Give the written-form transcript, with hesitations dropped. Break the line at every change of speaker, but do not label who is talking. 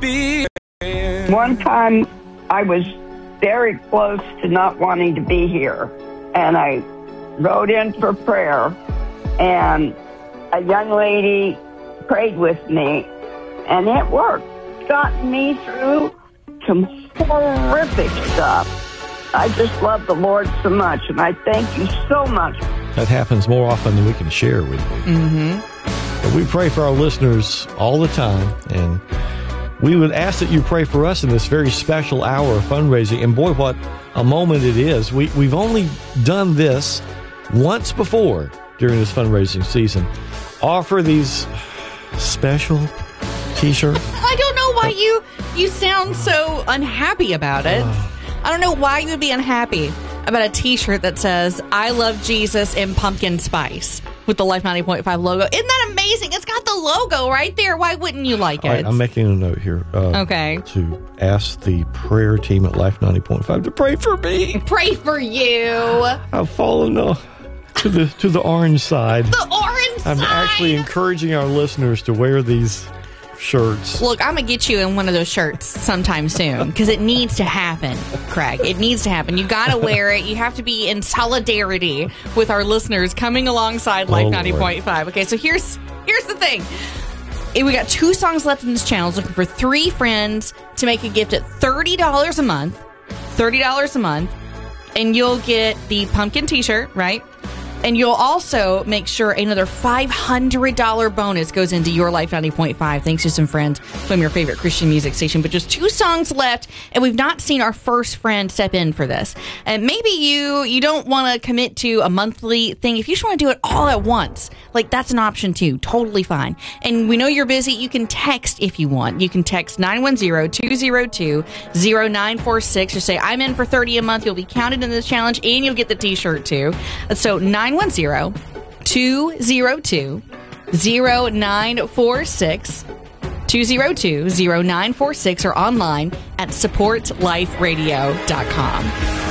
One time I was very close to not wanting to be here, and I wrote in for prayer, and a young lady prayed with me, and it worked. It's gotten me through some horrific stuff. I just love the Lord so much, and I thank you so much.
That happens more often than we can share with you.
Mm-hmm.
But we pray for our listeners all the time, and we would ask that you pray for us in this very special hour of fundraising. And boy, what a moment it is. We've only done this once before during this fundraising season. Offer these special T-shirts.
I don't know why you sound so unhappy about it. I don't know why you would be unhappy about a T-shirt that says, I love Jesus in pumpkin spice with the Life 90.5 logo. Isn't that amazing? It's got the logo right there. Why wouldn't you like it?
All right, I'm making a note here.
Okay.
To ask the prayer team at Life 90.5 to pray for me.
Pray for you.
I've fallen to the orange side.
The orange side.
I'm actually encouraging our listeners to wear these shirts.
Look, I'm going to get you in one of those shirts sometime soon because it needs to happen, Craig. It needs to happen. You got to wear it. You have to be in solidarity with our listeners coming alongside Life 90.5. Okay, so here's the thing. We got 2 songs left in this channel. Looking for 3 friends to make a gift at $30 a month. $30 a month. And you'll get the pumpkin T-shirt, right? And you'll also make sure another $500 bonus goes into Your Life 90.5, thanks to some friends from your favorite Christian music station. But just 2 songs left, and we've not seen our first friend step in for this. And maybe you don't want to commit to a monthly thing. If you just want to do it all at once, like that's an option too. Totally fine. And we know you're busy. You can text if you want. You can text 910-202-0946. Just say, I'm in for $30 a month. You'll be counted in this challenge, and you'll get the T-shirt too. So 910-202-0946, 202-0946, or online at supportliferadio.com.